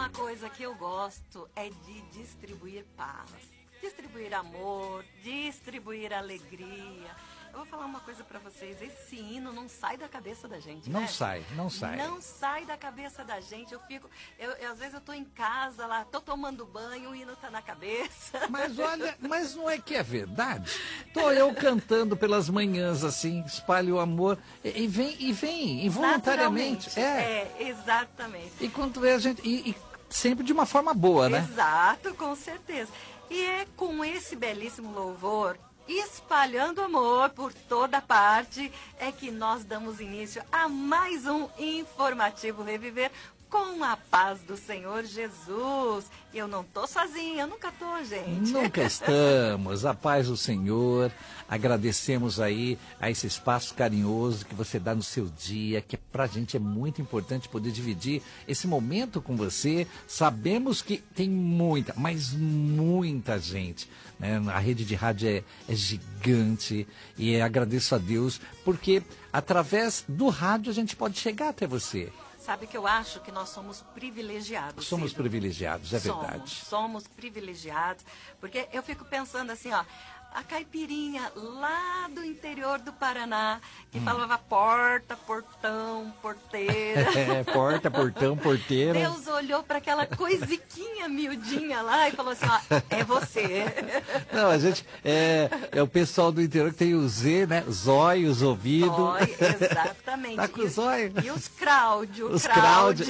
uma coisa que eu gosto é de distribuir paz, distribuir amor, distribuir alegria. Eu vou falar uma coisa pra vocês, esse hino não sai da cabeça da gente, Não né? sai, não sai. Não sai da cabeça da gente. Às vezes eu tô em casa lá, tô tomando banho, o hino tá na cabeça. Mas olha, mas não é que é verdade? Tô eu cantando pelas manhãs, assim, espalho o amor, e vem, involuntariamente. Exatamente. E quando vê a gente, e sempre de uma forma boa, né? Exato, com certeza. E é com esse belíssimo louvor, espalhando amor por toda parte, é que nós damos início a mais um Informativo Reviver com a paz do Senhor Jesus. Eu não tô sozinha, eu nunca tô, gente. Nunca estamos. A paz do Senhor. Agradecemos aí a esse espaço carinhoso que você dá no seu dia, que pra gente é muito importante poder dividir esse momento com você. Sabemos que tem muita, mas muita gente, né? A rede de rádio é gigante e agradeço a Deus porque através do rádio a gente pode chegar até você. Sabe que eu acho que nós somos privilegiados. Somos Ciro. privilegiados, é verdade. Somos privilegiados, porque eu fico pensando assim, ó, a caipirinha lá do interior do Paraná, que falava porta, portão, porteira. Porta, portão, porteira. Deus olhou para aquela coisiquinha miudinha lá e falou assim, ó, é você. Não, a gente, é o pessoal do interior que tem o Z, né? Zóio, os ouvidos. Zóio, exatamente. Tá com o zóio. E os Cláudio. Os Cláudio.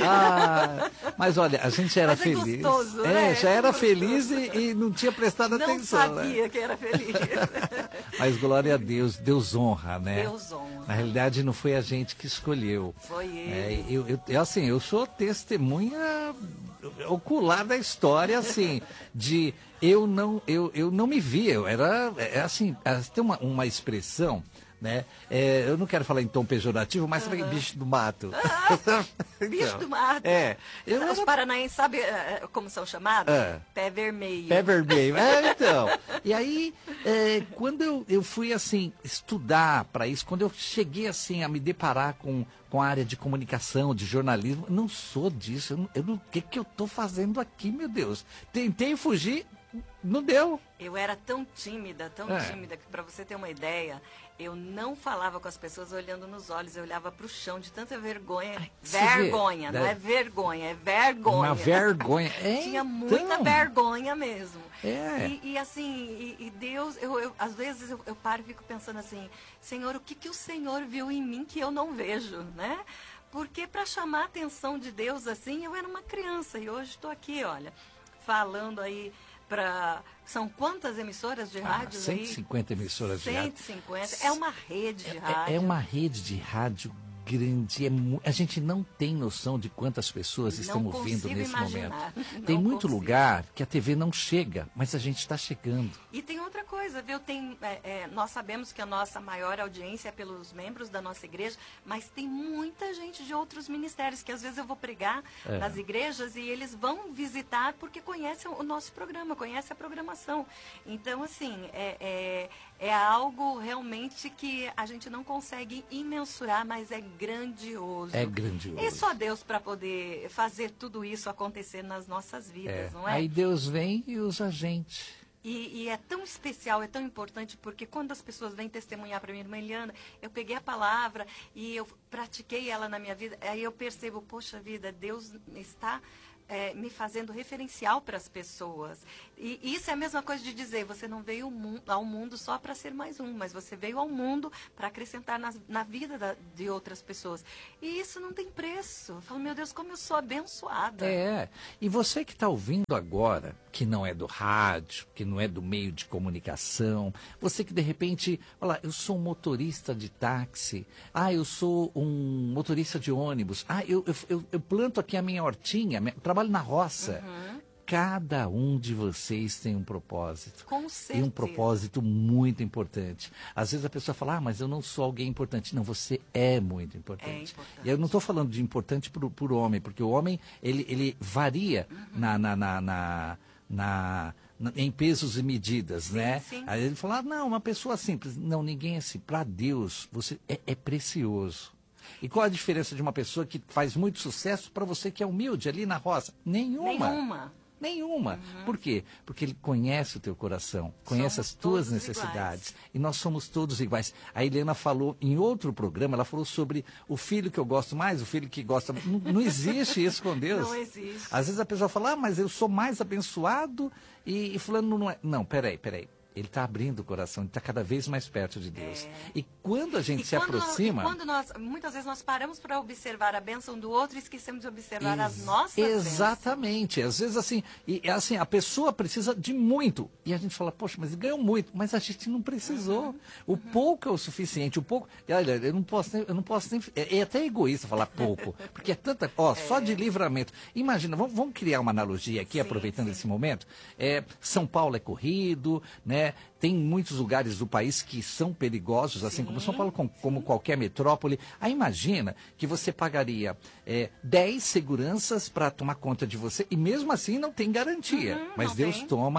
Mas olha, a gente era Mas feliz. gostoso, né? Já era Gostoso. feliz e não tinha prestado Não atenção. Não sabia que era feliz. Mas glória a Deus, Deus honra, né? Deus honra. Na realidade não foi a gente que escolheu. Foi ele. Eu sou testemunha ocular da história, assim, de eu não me via, eu era, assim, tem uma expressão, né? Eu não quero falar em tom pejorativo, mas também bicho do mato. Bicho do mato. Os paranaenses sabem como são chamados? Pé vermelho. Pé vermelho. Então. E aí, quando eu fui, assim, estudar para isso, quando eu cheguei, assim, a me deparar com a área de comunicação, de jornalismo, não sou disso. O que eu tô fazendo aqui, meu Deus? Tentei fugir, não deu. Eu era tão tímida, que para você ter uma ideia, eu não falava com as pessoas olhando nos olhos, eu olhava para o chão de tanta vergonha. Ai, vergonha, não é vergonha, é vergonha. Uma vergonha. Tinha muita vergonha mesmo. É. E Deus, às vezes eu paro e fico pensando assim, Senhor, o que o Senhor viu em mim que eu não vejo, né? Porque para chamar a atenção de Deus assim, eu era uma criança e hoje estou aqui, olha, falando aí são quantas emissoras de rádio 150 aí? emissoras de rádio. 150. É uma rede de rádio. É uma rede de rádio grande. A gente não tem noção de quantas pessoas estão ouvindo nesse momento. Tem muito lugar que a TV não chega, mas a gente está chegando. E tem outra coisa, viu? Nós sabemos que a nossa maior audiência é pelos membros da nossa igreja, mas tem muita gente de outros ministérios que às vezes eu vou pregar nas igrejas e eles vão visitar porque conhecem o nosso programa, conhecem a programação. Então, assim, é algo realmente que a gente não consegue imensurar, mas é grandioso. É grandioso. E só Deus para poder fazer tudo isso acontecer nas nossas vidas, não é? Aí Deus vem e usa a gente. E é tão especial, é tão importante, porque quando as pessoas vêm testemunhar para mim, irmã Eliana, eu peguei a palavra e eu pratiquei ela na minha vida, aí eu percebo, poxa vida, Deus está me fazendo referencial para as pessoas. E isso é a mesma coisa de dizer, você não veio ao mundo só para ser mais um, mas você veio ao mundo para acrescentar na vida de outras pessoas. E isso não tem preço. Eu falo, meu Deus, como eu sou abençoada. E você que está ouvindo agora, que não é do rádio, que não é do meio de comunicação, você que de repente, olha, eu sou um motorista de táxi, eu sou um motorista de ônibus, eu planto aqui a minha hortinha, trabalho na roça. Cada um de vocês tem um propósito. Com certeza. E um propósito muito importante. Às vezes a pessoa fala, mas eu não sou alguém importante. Não, você é muito importante. É importante. E eu não estou falando de importante para o homem, porque o homem, ele varia em pesos e medidas, né? Sim. Aí ele fala, não, uma pessoa simples. Não, ninguém é assim. Para Deus, você é precioso. E qual a diferença de uma pessoa que faz muito sucesso para você que é humilde ali na roça? Nenhuma. Nenhuma. Por quê? Porque ele conhece o teu coração, conhece as tuas necessidades. E nós somos todos iguais. A Helena falou em outro programa, ela falou sobre o filho que eu gosto mais, o filho que gosta... Não existe isso com Deus. Não existe. Às vezes a pessoa fala, mas eu sou mais abençoado e fulano não é. Não, peraí. Ele está abrindo o coração, ele está cada vez mais perto de Deus. E quando a gente se aproxima... Muitas vezes nós paramos para observar a bênção do outro e esquecemos de observar as nossas Exatamente. Às vezes, assim, a pessoa precisa de muito. E a gente fala, poxa, mas ele ganhou muito. Mas a gente não precisou. O pouco é o suficiente. O pouco... Olha, eu não posso nem... É até egoísta falar pouco. Porque é tanta... Só de livramento. Imagina, vamos criar uma analogia aqui, aproveitando esse momento. São Paulo é corrido, né? Tem muitos lugares do país que são perigosos, assim como São Paulo, como qualquer metrópole. Aí imagina que você pagaria 10 seguranças para tomar conta de você e mesmo assim não tem garantia. Mas Deus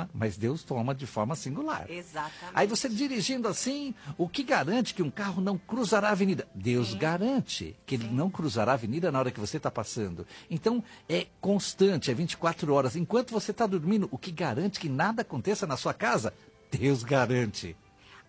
toma de forma singular. Exatamente. Aí você dirigindo assim, o que garante que um carro não cruzará a avenida? Deus garante que ele não cruzará a avenida na hora que você está passando. Então é constante, é 24 horas. Enquanto você está dormindo, o que garante que nada aconteça na sua casa? Deus garante.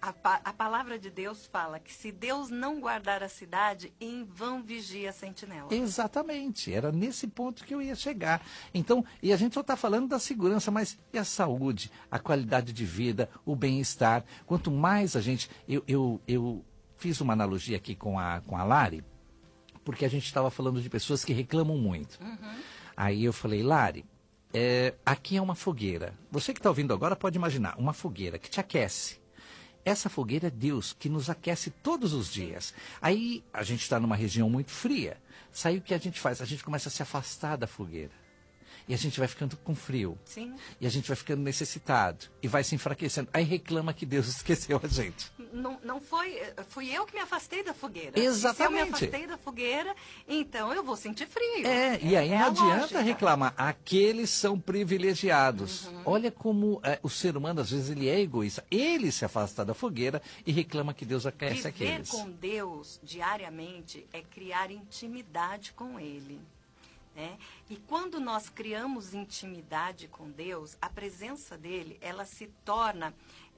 A palavra de Deus fala que se Deus não guardar a cidade, em vão vigia a sentinela. Exatamente, era nesse ponto que eu ia chegar. Então, e a gente só está falando da segurança, mas e a saúde, a qualidade de vida, o bem-estar? Quanto mais a gente... Eu fiz uma analogia aqui com a Lari, porque a gente estava falando de pessoas que reclamam muito. Aí eu falei, Lari, aqui é uma fogueira. Você que está ouvindo agora pode imaginar, uma fogueira que te aquece. Essa fogueira é Deus, que nos aquece todos os dias. Aí a gente está numa região muito fria. Sabe o que a gente faz? A gente começa a se afastar da fogueira. E a gente vai ficando com frio. Sim. E a gente vai ficando necessitado. E vai se enfraquecendo. Aí reclama que Deus esqueceu a gente. Não fui eu que me afastei da fogueira. Exatamente. Se eu me afastei da fogueira, então eu vou sentir frio. E aí não adianta lógica. reclamar. Aqueles são privilegiados. Olha como o ser humano, às vezes, ele é egoísta. Ele se afasta da fogueira e reclama que Deus aquece aqueles. Viver com Deus diariamente é criar intimidade com Ele. E quando nós criamos intimidade com Deus, a presença dele, ela se torna,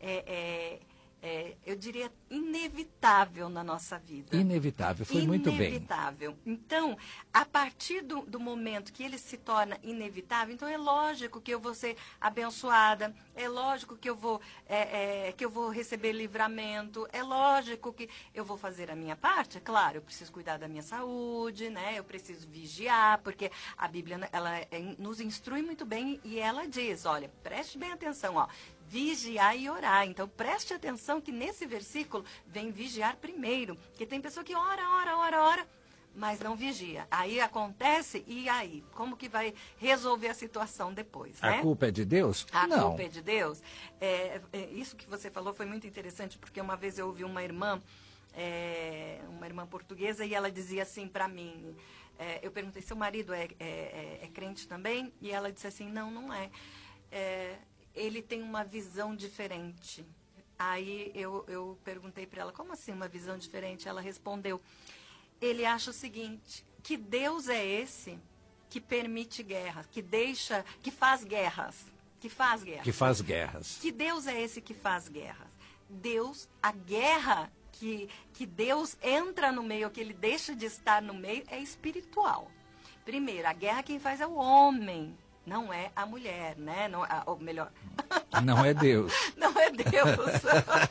eu diria, inevitável na nossa vida. Inevitável, foi muito bem. Inevitável. Então, a partir do momento que ele se torna inevitável, então é lógico que eu vou ser abençoada, é lógico que eu vou receber livramento, é lógico que eu vou fazer a minha parte, é claro, eu preciso cuidar da minha saúde, né? Eu preciso vigiar, porque a Bíblia ela nos instrui muito bem e ela diz, olha, preste bem atenção, ó. Vigiar e orar. Então, preste atenção que nesse versículo vem vigiar primeiro. Porque tem pessoa que ora, mas não vigia. Aí acontece, e aí? Como que vai resolver a situação depois, né? A culpa é de Deus? Não. A culpa é de Deus? Isso que você falou foi muito interessante, porque uma vez eu ouvi uma irmã portuguesa, e ela dizia assim para mim, eu perguntei, seu marido é crente também? E ela disse assim, não é. Ele tem uma visão diferente. Aí eu perguntei para ela, como assim uma visão diferente? Ela respondeu, ele acha o seguinte, que Deus é esse que permite guerras, que faz guerras. Que faz guerras. Que Deus é esse que faz guerras. A guerra que Deus entra no meio, que ele deixa de estar no meio, é espiritual. Primeiro, a guerra quem faz é o homem. Não é a mulher, né? Não, ou melhor... Não é Deus. Não é Deus.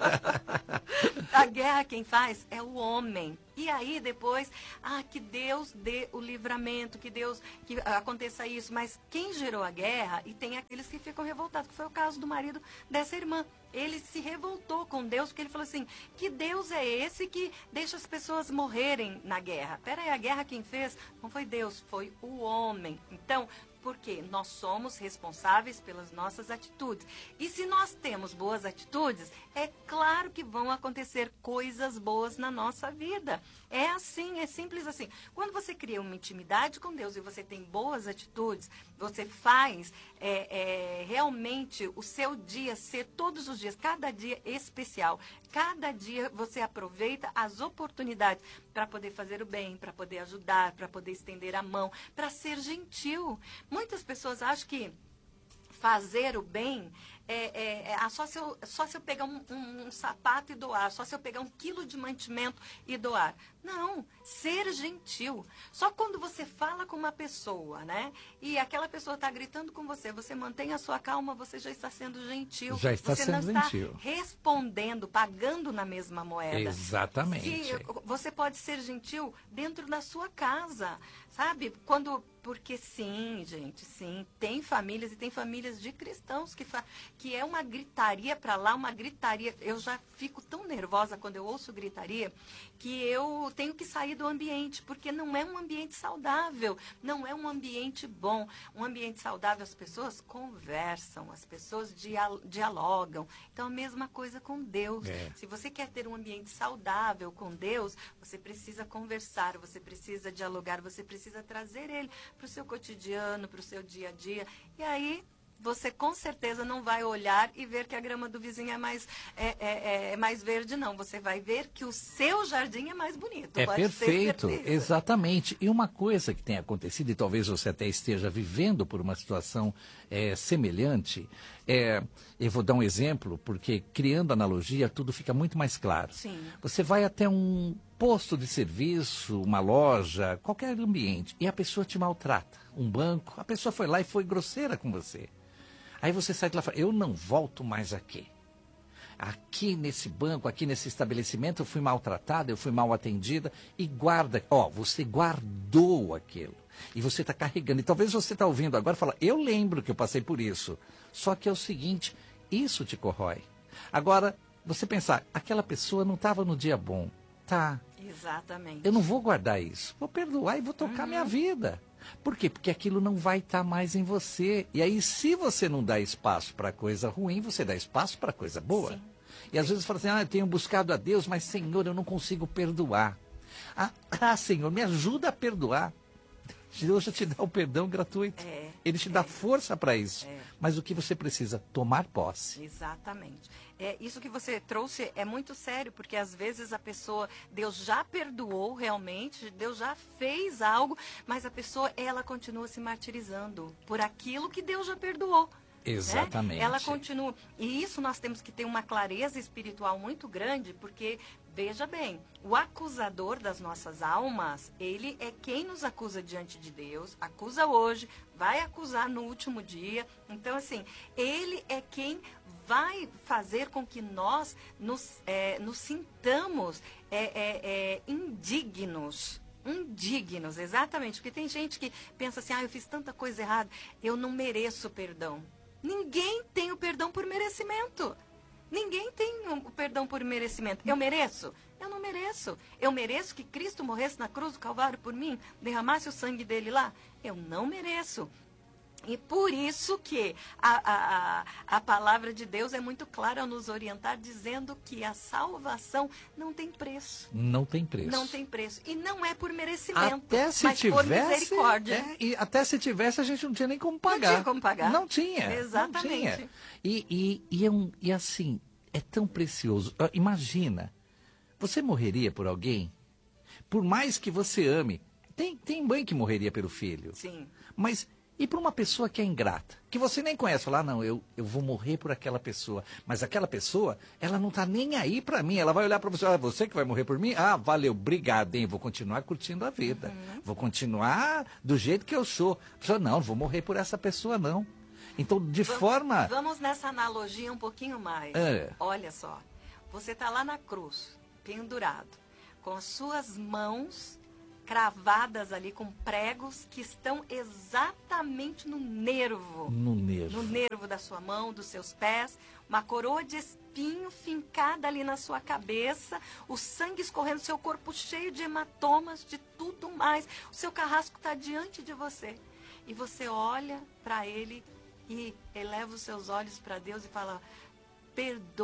A guerra quem faz é o homem. E aí depois, que Deus dê o livramento, que aconteça isso. Mas quem gerou a guerra, e tem aqueles que ficam revoltados, que foi o caso do marido dessa irmã. Ele se revoltou com Deus, porque ele falou assim, que Deus é esse que deixa as pessoas morrerem na guerra? Peraí, a guerra quem fez não foi Deus, foi o homem. Então, porque nós somos responsáveis pelas nossas atitudes. E se nós temos boas atitudes, é claro que vão acontecer coisas boas na nossa vida. É assim, é simples assim. Quando você cria uma intimidade com Deus e você tem boas atitudes, você faz realmente o seu dia ser todos os dias, cada dia especial. Cada dia você aproveita as oportunidades para poder fazer o bem, para poder ajudar, para poder estender a mão, para ser gentil. Muitas pessoas acham que fazer o bem só se eu pegar um sapato e doar, só se eu pegar 1 quilo de mantimento e doar. Não, ser gentil. Só quando você fala com uma pessoa, né? E aquela pessoa está gritando com você, você mantém a sua calma, você já está sendo gentil. Já está você sendo não gentil. está respondendo, pagando na mesma moeda. Exatamente. Você pode ser gentil dentro da sua casa, sabe? Porque sim, gente, sim, tem famílias e tem famílias de cristãos que é uma gritaria para lá, uma gritaria. Eu já fico tão nervosa quando eu ouço gritaria que eu tenho que sair do ambiente, porque não é um ambiente saudável, não é um ambiente bom. Um ambiente saudável, as pessoas conversam, as pessoas dialogam. Então, a mesma coisa com Deus. Se você quer ter um ambiente saudável com Deus, você precisa conversar, você precisa dialogar, você precisa trazer Ele para o seu cotidiano, para o seu dia a dia. E aí, você com certeza não vai olhar e ver que a grama do vizinho é mais verde, não. Você vai ver que o seu jardim é mais bonito. É perfeito, exatamente. E uma coisa que tem acontecido, e talvez você até esteja vivendo por uma situação semelhante, eu vou dar um exemplo, porque criando analogia tudo fica muito mais claro. Sim. Você vai até um posto de serviço, uma loja, qualquer ambiente, e a pessoa te maltrata. Um banco, a pessoa foi lá e foi grosseira com você. Aí você sai de lá e fala, eu não volto mais aqui. Aqui nesse banco, aqui nesse estabelecimento, eu fui maltratada, eu fui mal atendida. E guarda, você guardou aquilo. E você está carregando. E talvez você está ouvindo agora e fala, eu lembro que eu passei por isso. Só que é o seguinte, isso te corrói. Agora, você pensar, aquela pessoa não estava no dia bom. Tá. Exatamente. Eu não vou guardar isso. Vou perdoar e vou tocar minha vida. Por quê? Porque aquilo não vai estar mais em você. E aí, se você não dá espaço para coisa ruim, você dá espaço para coisa boa. Sim. E às vezes fala assim, eu tenho buscado a Deus, mas Senhor, eu não consigo perdoar. Senhor, me ajuda a perdoar. Deus já te dá o perdão gratuito. Ele te dá força para isso. Mas o que você precisa? Tomar posse. Exatamente. Isso que você trouxe é muito sério, porque às vezes a pessoa, Deus já perdoou realmente, Deus já fez algo, mas a pessoa, ela continua se martirizando por aquilo que Deus já perdoou. Exatamente. Né? Ela continua. E isso nós temos que ter uma clareza espiritual muito grande, porque, veja bem, o acusador das nossas almas, ele é quem nos acusa diante de Deus, acusa hoje, vai acusar no último dia. Então, assim, ele é quem vai fazer com que nós nos sintamos indignos. Indignos, exatamente. Porque tem gente que pensa assim, eu fiz tanta coisa errada, eu não mereço perdão. Ninguém tem o perdão por merecimento. Ninguém tem o perdão por merecimento. Eu mereço? Eu não mereço. Eu mereço que Cristo morresse na cruz do Calvário por mim, derramasse o sangue dele lá? Eu não mereço. E por isso que a palavra de Deus é muito clara ao nos orientar, dizendo que a salvação não tem preço. Não tem preço. Não tem preço. E não é por merecimento, até se mas tivesse, por misericórdia. E até se tivesse, a gente não tinha nem como pagar. Não tinha como pagar. Não tinha. Exatamente. Não tinha. E assim, é tão precioso. Imagina, você morreria por alguém? Por mais que você ame. Tem mãe que morreria pelo filho. Sim. Mas... E para uma pessoa que é ingrata, que você nem conhece, falar, não, eu vou morrer por aquela pessoa. Mas aquela pessoa, ela não está nem aí para mim. Ela vai olhar para você, você que vai morrer por mim? Valeu, obrigado, hein? Vou continuar curtindo a vida. Vou continuar do jeito que eu sou. Não vou morrer por essa pessoa, não. Então, Vamos nessa analogia um pouquinho mais. Olha só, você está lá na cruz, pendurado, com as suas mãos cravadas ali com pregos que estão exatamente no nervo. No nervo. No nervo da sua mão, dos seus pés. Uma coroa de espinho fincada ali na sua cabeça. O sangue escorrendo, seu corpo cheio de hematomas, de tudo mais. O seu carrasco está diante de você. E você olha para ele e eleva os seus olhos para Deus e fala,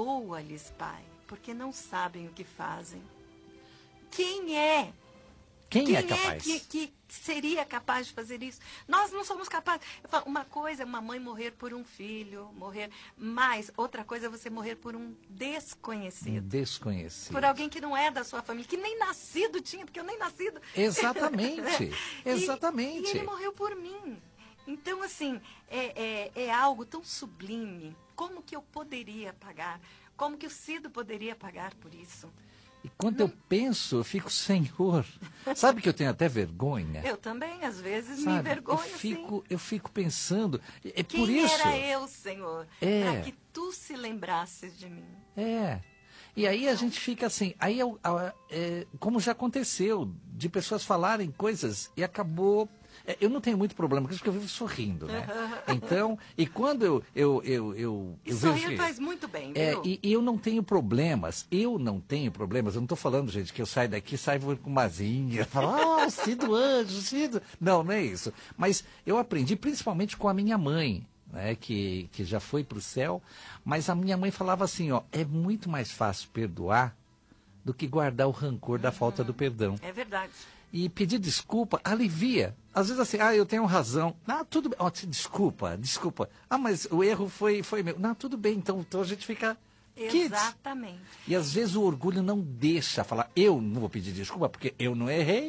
perdoa-lhes, Pai, porque não sabem o que fazem. Quem é Quem é capaz? Que seria capaz de fazer isso? Nós não somos capazes. Eu falo, uma coisa é uma mãe morrer por um filho, mas outra coisa é você morrer por um desconhecido. Desconhecido. Por alguém que não é da sua família, que nem nascido tinha, porque eu nem nascido. Exatamente, exatamente. E ele morreu por mim. Então, assim, é algo tão sublime. Como que eu poderia pagar? Como que o Cido poderia pagar por isso? E quando eu penso, eu fico, Senhor, sabe que eu tenho até vergonha? Eu também, às vezes, Sabe, me envergonho, sim. eu fico pensando, Quem por isso... era eu, Senhor, para que tu se lembrasses de mim? E aí a gente fica assim, aí como já aconteceu, de pessoas falarem coisas e acabou... Eu não tenho muito problema com isso, porque eu vivo sorrindo, né? Então, e quando eu sorrir vejo, faz muito bem, viu? E eu não tenho problemas, eu não estou falando, gente, que eu saio daqui, saio com uma zinha, falo, Cido Anjo, Cido... Não é isso. Mas eu aprendi principalmente com a minha mãe, né, que já foi para o céu, mas a minha mãe falava assim, é muito mais fácil perdoar do que guardar o rancor da falta do perdão. É verdade. E pedir desculpa alivia. Às vezes assim, eu tenho razão. Tudo bem. Desculpa. Mas o erro foi meu. Tudo bem, então a gente fica... Exatamente. E às vezes o orgulho não deixa falar, eu não vou pedir desculpa porque eu não errei.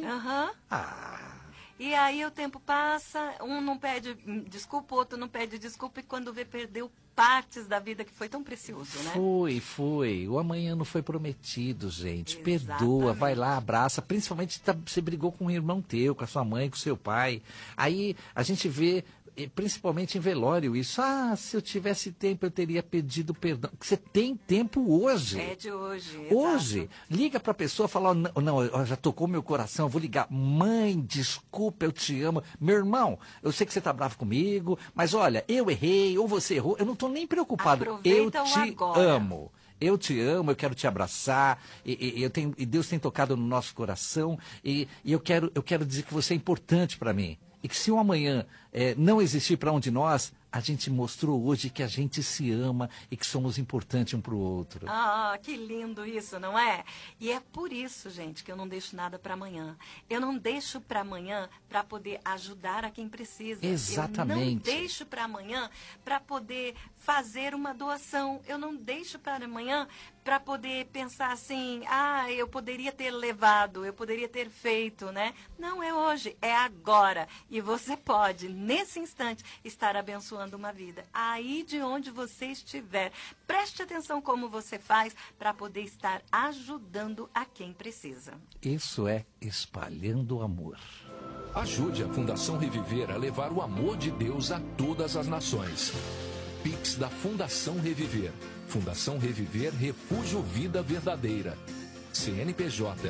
E aí o tempo passa, um não pede desculpa, o outro não pede desculpa, e quando vê, perdeu partes da vida que foi tão precioso, né? Foi. O amanhã não foi prometido, gente. Exatamente. Perdoa, vai lá, abraça. Principalmente você brigou com um irmão teu, com a sua mãe, com o seu pai. Aí a gente vê... principalmente em velório, isso. Se eu tivesse tempo, eu teria pedido perdão. Você tem tempo hoje. É de hoje. Hoje. Exato. Liga para a pessoa e fala, não, já tocou meu coração, eu vou ligar. Mãe, desculpa, eu te amo. Meu irmão, eu sei que você está bravo comigo, mas olha, eu errei, ou você errou, eu não estou nem preocupado. Aproveita eu te agora. amo. Eu te amo, eu quero te abraçar, e Deus tem tocado no nosso coração, e eu quero dizer que você é importante para mim. E que se o amanhã não existir para um de nós, a gente mostrou hoje que a gente se ama e que somos importantes um para o outro. Que lindo isso, não é? E é por isso, gente, que eu não deixo nada para amanhã. Eu não deixo para amanhã para poder ajudar a quem precisa. Exatamente. Eu não deixo para amanhã para poder fazer uma doação. Eu não deixo para amanhã para poder pensar assim, eu poderia ter levado, eu poderia ter feito, né? Não é hoje, é agora. E você pode, nesse instante, estar abençoando uma vida. Aí de onde você estiver, preste atenção como você faz para poder estar ajudando a quem precisa. Isso é espalhando amor. Ajude a Fundação Reviver a levar o amor de Deus a todas as nações. Pix da Fundação Reviver. Fundação Reviver Refúgio Vida Verdadeira. CNPJ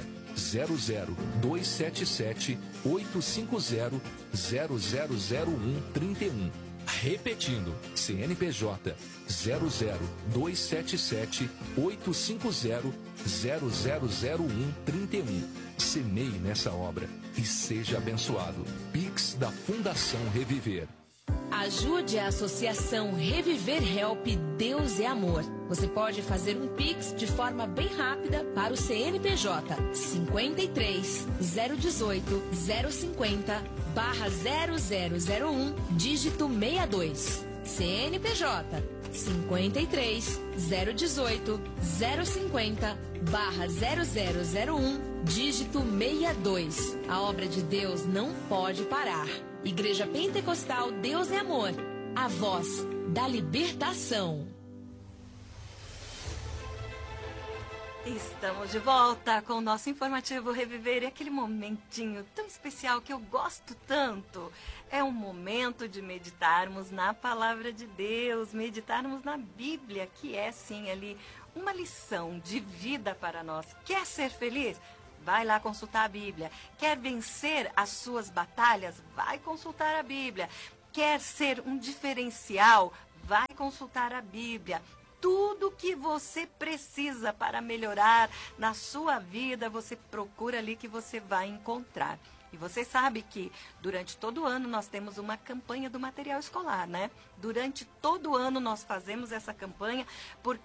00277 850 000131. Repetindo, CNPJ 00277 850 000131. Semeie nessa obra e seja abençoado. Pix da Fundação Reviver. Ajude a Associação Reviver Help Deus é Amor. Você pode fazer um Pix de forma bem rápida para o CNPJ 53 018 050 /0001 dígito 62. CNPJ 53 018 050 /0001 dígito 62. A obra de Deus não pode parar. Igreja Pentecostal Deus é Amor, a voz da libertação. Estamos de volta com o nosso informativo Reviver, e aquele momentinho tão especial que eu gosto tanto. É um momento de meditarmos na palavra de Deus, meditarmos na Bíblia, que é sim ali uma lição de vida para nós. Quer ser feliz? Vai lá consultar a Bíblia. Quer vencer as suas batalhas? Vai consultar a Bíblia. Quer ser um diferencial? Vai consultar a Bíblia. Tudo que você precisa para melhorar na sua vida, você procura ali que você vai encontrar. E você sabe que durante todo o ano nós temos uma campanha do material escolar, né? Durante todo o ano nós fazemos essa campanha porque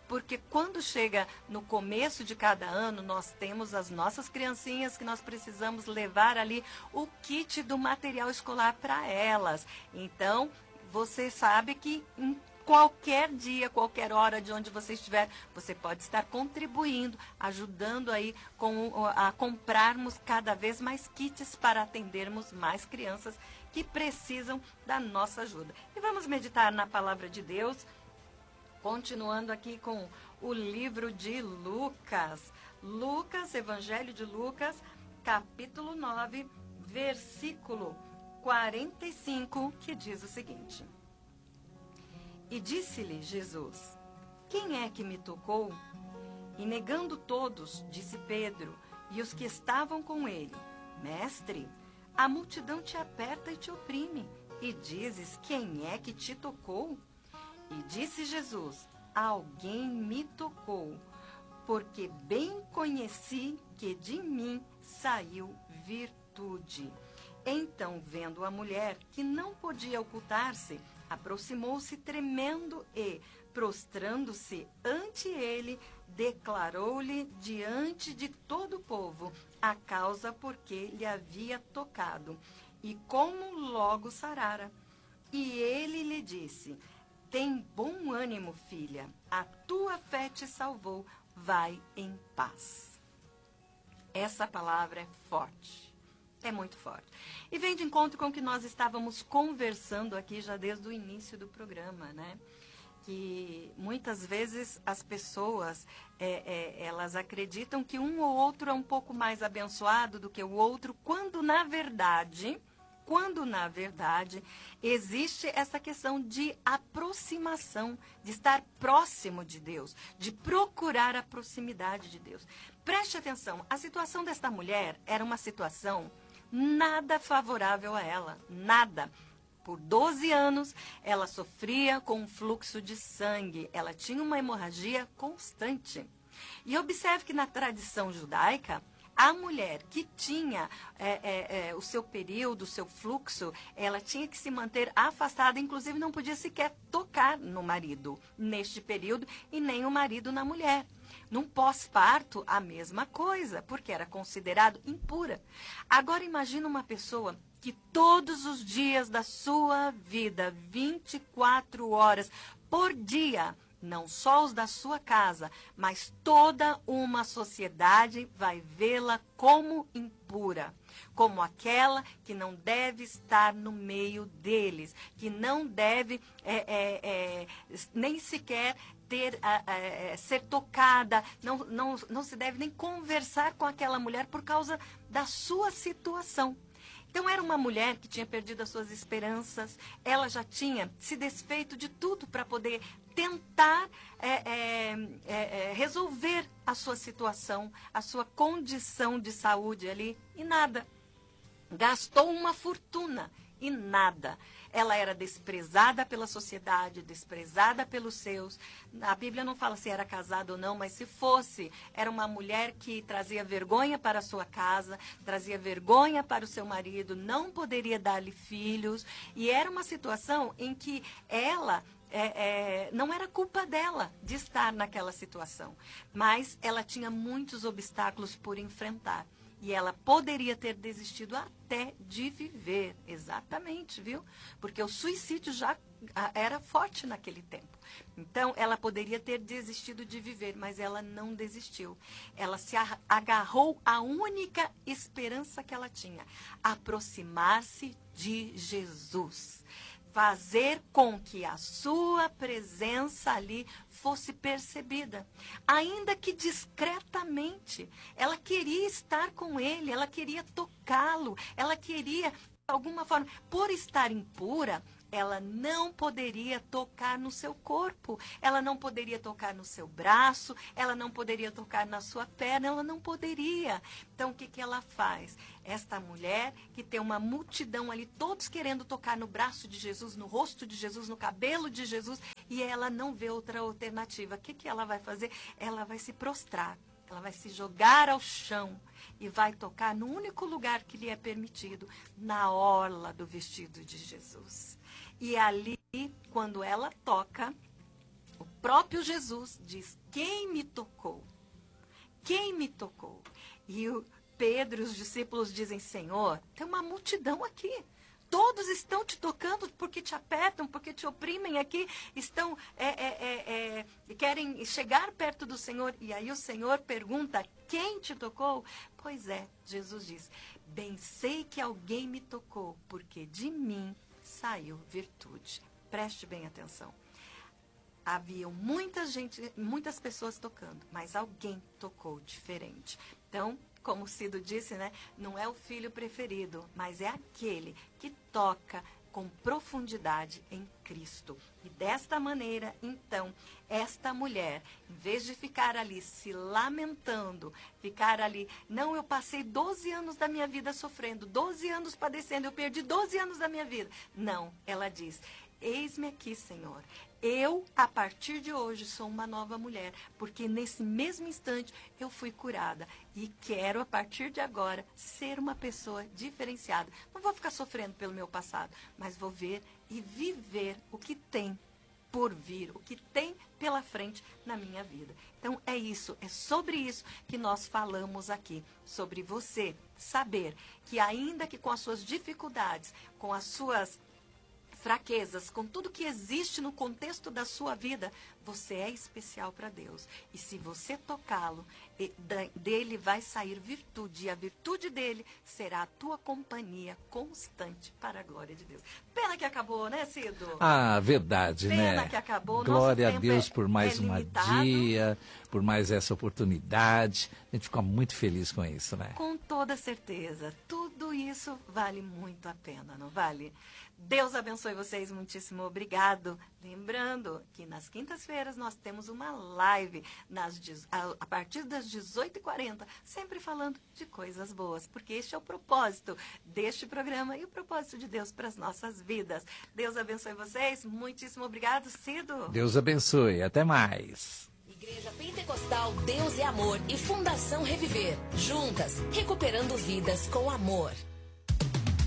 porque quando chega no começo de cada ano, nós temos as nossas criancinhas que nós precisamos levar ali o kit do material escolar para elas. Então, você sabe que em qualquer dia, qualquer hora de onde você estiver, você pode estar contribuindo, ajudando aí a comprarmos cada vez mais kits para atendermos mais crianças que precisam da nossa ajuda. E vamos meditar na palavra de Deus, continuando aqui com o livro de Lucas. Lucas, Evangelho de Lucas, capítulo 9, versículo 45, que diz o seguinte: E disse-lhe Jesus: Quem é que me tocou? E negando todos, disse Pedro e os que estavam com ele: Mestre, a multidão te aperta e te oprime, e dizes: Quem é que te tocou? E disse Jesus: Alguém me tocou, porque bem conheci que de mim saiu virtude. Então, vendo a mulher que não podia ocultar-se, aproximou-se tremendo e, prostrando-se ante ele, declarou-lhe diante de todo o povo a causa por que lhe havia tocado e como logo sarara. E ele lhe disse: Tem bom ânimo, filha, a tua fé te salvou, vai em paz. Essa palavra é forte. É muito forte. E vem de encontro com o que nós estávamos conversando aqui já desde o início do programa, né? Que muitas vezes as pessoas, elas acreditam que um ou outro é um pouco mais abençoado do que o outro, quando na verdade existe essa questão de aproximação, de estar próximo de Deus, de procurar a proximidade de Deus. Preste atenção, a situação desta mulher era uma situação nada favorável a ela, nada. Por 12 anos, ela sofria com um fluxo de sangue, ela tinha uma hemorragia constante. E observe que na tradição judaica, a mulher que tinha o seu período, o seu fluxo, ela tinha que se manter afastada, inclusive não podia sequer tocar no marido neste período e nem o marido na mulher. Num pós-parto, a mesma coisa, porque era considerado impura. Agora imagina uma pessoa que todos os dias da sua vida, 24 horas por dia, não só os da sua casa, mas toda uma sociedade vai vê-la como impura, como aquela que não deve estar no meio deles, que não deve nem sequer ser tocada, não se deve nem conversar com aquela mulher por causa da sua situação. Então, era uma mulher que tinha perdido as suas esperanças, ela já tinha se desfeito de tudo para poder tentar resolver a sua situação, a sua condição de saúde ali, e nada. Gastou uma fortuna e nada. Ela era desprezada pela sociedade, desprezada pelos seus. A Bíblia não fala se era casada ou não, mas se fosse, era uma mulher que trazia vergonha para a sua casa, trazia vergonha para o seu marido, não poderia dar-lhe filhos. E era uma situação em que ela não era culpa dela de estar naquela situação, mas ela tinha muitos obstáculos por enfrentar. E ela poderia ter desistido até de viver, exatamente, viu? Porque o suicídio já era forte naquele tempo. Então, ela poderia ter desistido de viver, mas ela não desistiu. Ela se agarrou à única esperança que ela tinha: aproximar-se de Jesus. Fazer com que a sua presença ali fosse percebida, ainda que discretamente. Ela queria estar com ele, ela queria tocá-lo, ela queria, de alguma forma, por estar impura, ela não poderia tocar no seu corpo, ela não poderia tocar no seu braço, ela não poderia tocar na sua perna, ela não poderia. Então, o que ela faz? Esta mulher que tem uma multidão ali, todos querendo tocar no braço de Jesus, no rosto de Jesus, no cabelo de Jesus, e ela não vê outra alternativa. O que ela vai fazer? Ela vai se prostrar, ela vai se jogar ao chão e vai tocar no único lugar que lhe é permitido, na orla do vestido de Jesus. E ali, quando ela toca, o próprio Jesus diz, quem me tocou? Quem me tocou? E o Pedro e os discípulos dizem, Senhor, tem uma multidão aqui. Todos estão te tocando porque te apertam, porque te oprimem aqui, estão querem chegar perto do Senhor. E aí o Senhor pergunta, quem te tocou? Pois é, Jesus diz, bem sei que alguém me tocou, porque de mim saiu virtude. Preste bem atenção. Havia muitas pessoas tocando, mas alguém tocou diferente. Então, como o Cido disse, né, não é o filho preferido, mas é aquele que toca com profundidade em Cristo. E desta maneira, então, esta mulher, em vez de ficar ali se lamentando, ficar ali, não, eu passei 12 anos da minha vida sofrendo, 12 anos padecendo, eu perdi 12 anos da minha vida. Não, ela diz, eis-me aqui, Senhor. Eu, a partir de hoje, sou uma nova mulher, porque nesse mesmo instante eu fui curada e quero, a partir de agora, ser uma pessoa diferenciada. Não vou ficar sofrendo pelo meu passado, mas vou ver e viver o que tem por vir, o que tem pela frente na minha vida. Então, é isso, é sobre isso que nós falamos aqui, sobre você saber que ainda que com as suas dificuldades, com as suas fraquezas, com tudo que existe no contexto da sua vida, você é especial para Deus. E se você tocá-lo, dele vai sair virtude. E a virtude dele será a tua companhia constante para a glória de Deus. Pena que acabou, né, Cido? Ah, verdade, né? Pena que acabou. Glória a Deus por mais um dia, por mais essa oportunidade. A gente fica muito feliz com isso, né? Com toda certeza. Tudo isso vale muito a pena, não vale? Deus abençoe vocês, muitíssimo obrigado. Lembrando que nas quintas-feiras nós temos uma live a partir das 18h40, sempre falando de coisas boas, porque este é o propósito deste programa e o propósito de Deus para as nossas vidas. Deus abençoe vocês, muitíssimo obrigado, Cido. Deus abençoe, até mais. Igreja Pentecostal Deus é Amor e Fundação Reviver, juntas, recuperando vidas com amor.